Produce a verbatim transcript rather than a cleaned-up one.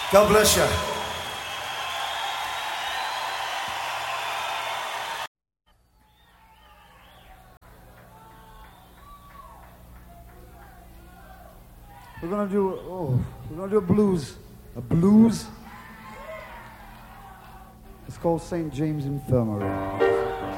God bless you. We're gonna do, oh, we're gonna do a blues. A blues? It's called Saint James Infirmary.